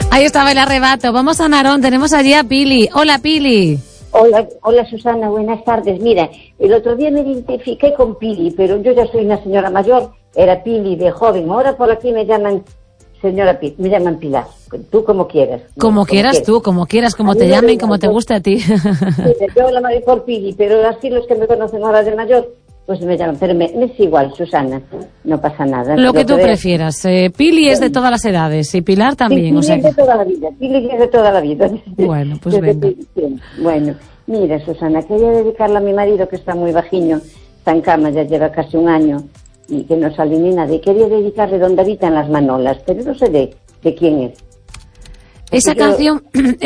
Ahí estaba el arrebato. Vamos a Narón, tenemos allí a Pili. Hola, Pili. Hola Susana, buenas tardes. Mira, el otro día me identifiqué con Pili, pero yo ya soy una señora mayor, era Pili de joven. Ahora por aquí me llaman señora Pili, me llaman Pilar. Tú como quieras. Como quieras tú, como quieras, como te llamen, como te guste a ti. Sí, yo la mayor por Pili, pero así los que me conocen ahora de mayor, pues me llaman. Pero me es igual, Susana, no pasa nada. Lo que tú prefieras. Pili es de todas las edades y Pilar también. Sí, Pili o sea es de toda la vida, Pili es de toda la vida. Bueno, pues venga. Bueno, mira, Susana, quería dedicarla a mi marido, que está muy bajiño, está en cama, ya lleva casi un año, y que no sale ni nada. Y quería dedicarle Donde habitan las manolas, pero no sé de quién es. Esa canción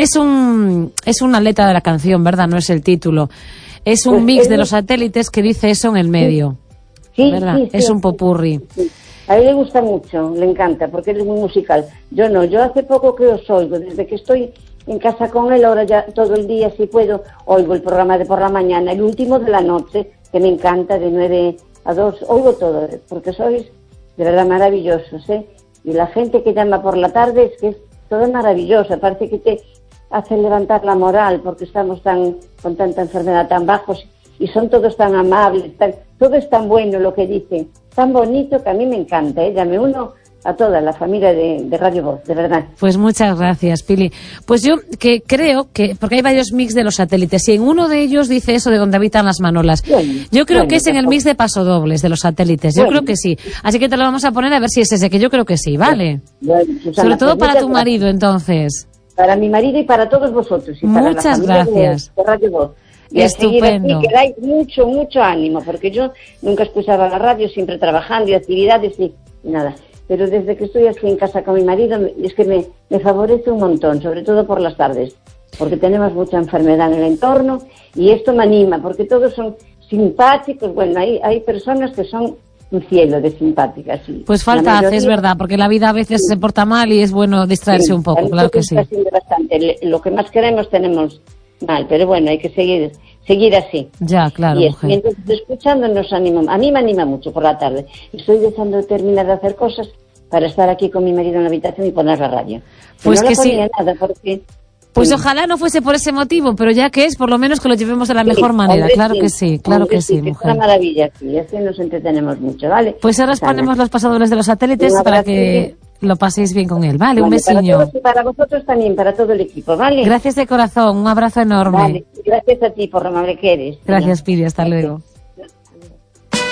es una letra de la canción, ¿verdad? No es el título. Es un mix de los Satélites que dice eso en el medio. Sí, ¿verdad? sí, es un popurrí. Sí. A él le gusta mucho, le encanta, porque él es muy musical. Yo no, yo hace poco que os oigo, desde que estoy en casa con él, ahora ya todo el día, si puedo, oigo el programa de por la mañana, el último de la noche, que me encanta, de 9 a 2, oigo todo, porque sois de verdad maravillosos, ¿eh? Y la gente que llama por la tarde es que es todo maravilloso, parece que te hace levantar la moral, porque estamos con tanta enfermedad tan bajos, y son todos tan amables, todo es tan bueno lo que dicen, tan bonito que a mí me encanta, ¿eh? Ya me uno a toda la familia de Radio Voz, de verdad. Pues muchas gracias, Pili. Pues yo que creo que, porque hay varios mix de los Satélites, y en uno de ellos dice eso de Donde habitan las manolas. Yo creo que es en el mix de Pasodobles de los Satélites, yo creo que sí. Así que te lo vamos a poner a ver si es ese, que yo creo que sí, ¿vale? Susana, sobre todo pues para tu marido, entonces. Para mi marido y para todos vosotros. Y para muchas la gracias. De Radio Voz. Y estupendo. Así, que dais mucho ánimo, porque yo nunca escuchaba la radio, siempre trabajando y actividades y nada. Pero desde que estoy aquí en casa con mi marido, es que me favorece un montón, sobre todo por las tardes, porque tenemos mucha enfermedad en el entorno y esto me anima, porque todos son simpáticos. Bueno, hay personas que son un cielo de simpáticas. Sí. Pues falta hace, es verdad, porque la vida a veces se porta mal y es bueno distraerse un poco, claro que sí. Bastante. Lo que más queremos tenemos mal, pero bueno, hay que seguir así. Ya, claro, y mujer. entonces escuchando nos anima, a mí me anima mucho por la tarde. Estoy deseando terminar de hacer cosas para estar aquí con mi marido en la habitación y poner la radio. Pues no que sí. Nada porque, pues ojalá no fuese por ese motivo, pero ya que es, por lo menos que lo llevemos de la mejor manera. Claro que sí, claro que sí, mujer. Es una maravilla aquí, así nos entretenemos mucho, ¿vale? Pues ahora os ponemos los pasadores de los Satélites para que lo paséis bien con él, ¿vale? Un besiño. Para todos y para vosotros también, para todo el equipo, ¿vale? Gracias de corazón, un abrazo enorme. Vale, gracias a ti por lo amable que eres. Gracias, Pili, hasta luego.